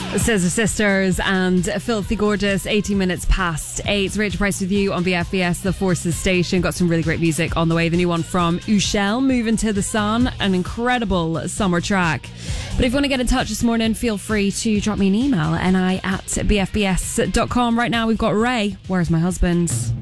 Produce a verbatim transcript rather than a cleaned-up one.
Scissor Sisters and Filthy Gorgeous, eighteen minutes past eight. Rachel Price with you on B F B S, the Forces Station. Got some really great music on the way. The new one from Ushel, Moving to the Sun, an incredible summer track. But if you want to get in touch this morning, feel free to drop me an email, ni at b f b s dot com. Right now we've got Ray, Where's My Husband?